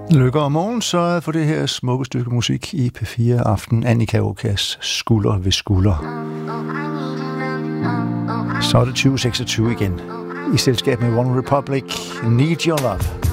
Lykke og morgen sørgede for det her smukke stykke musik i P4 Aften. Annika Okas Skulder ved skulder. Så er det 2026 igen. I selskab med One Republic, Need Your Love.